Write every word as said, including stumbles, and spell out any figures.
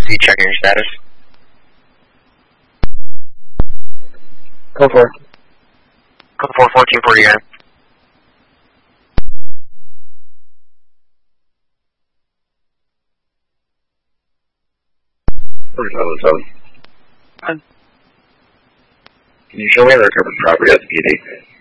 C, checking your status. Go for it. Code four, fourteen forty again. Seven seven. Can you show me the recovered property at the P D?